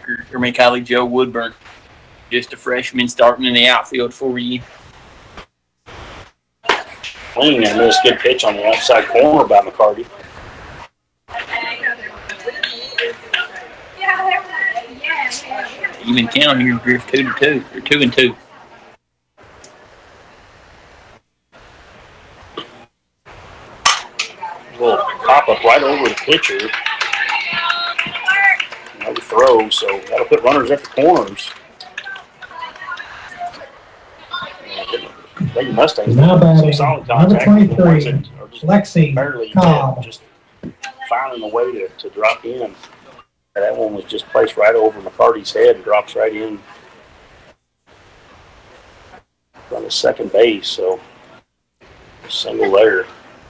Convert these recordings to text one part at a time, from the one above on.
Parker, Joe Woodburn. Just a freshman starting in the outfield for you. Clean and missed good pitch on the outside corner by McCarty. Even count here, Griff 2-2 or 2-2. Little pop up right over the pitcher. No throw, so that'll put runners at the corners. Lady Mustangs Now batting, solid number contact. 23, Lexi barely Cobb. just finding a way to drop in. That one was just placed right over McCarty's head and drops right in on the second base. So single there.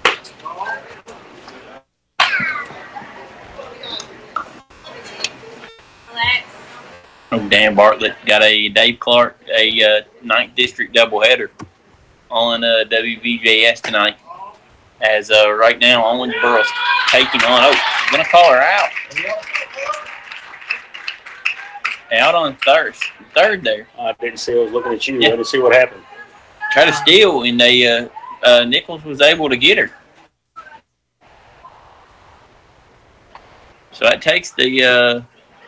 Oh, Dan Bartlett got a Dave Clark, a 9th District doubleheader on WVJS tonight. As right now, Owensboro's taking on. Oh, gonna call her out. Out on third there. I didn't see. I was looking at you. Yeah. I didn't see what happened. Try to steal, and they Nichols was able to get her. So that takes the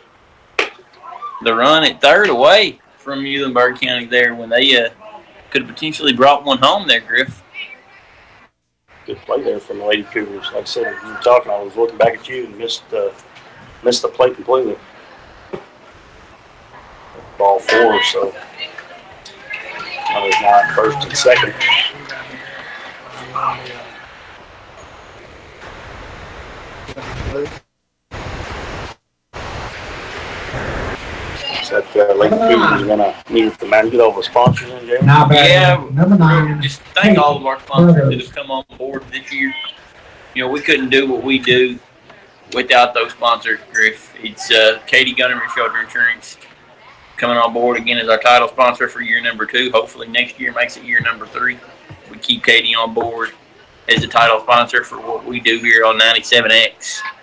run at third away from Muhlenberg County there when they could have potentially brought one home there, Griff. Good play there from the Lady Cougars. Like I said, when you were talking, I was looking back at you and missed the plate completely. Ball 4, so runners now at first and second. So that Lady Cougars is going to meet with the man. Get all the sponsors in, Jay. Now batting, Yeah, number 9. just thank all of our sponsors that have come on board this year. You know, we couldn't do what we do without those sponsors, Griff. It's Katie Gunnerman Shelter Insurance coming on board again as our title sponsor for year number 2. Hopefully next year makes it year number 3. We keep Katie on board as the title sponsor for what we do here on 97X.